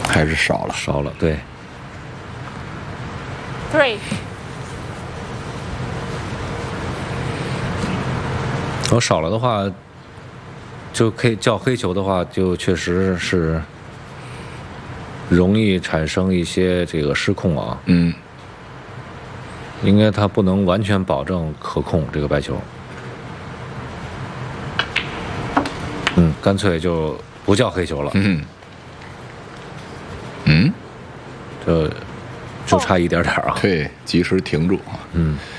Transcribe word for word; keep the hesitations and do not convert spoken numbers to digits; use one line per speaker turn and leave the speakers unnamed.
还是少了，
少了，对。
Three。
如果少了的话，就可以叫黑球的话，就确实是容易产生一些这个失控啊。
嗯，
应该它不能完全保证可控这个白球。嗯，干脆就不叫黑球了。
嗯，嗯，
这就差一点点啊。
对，及时停住。
嗯。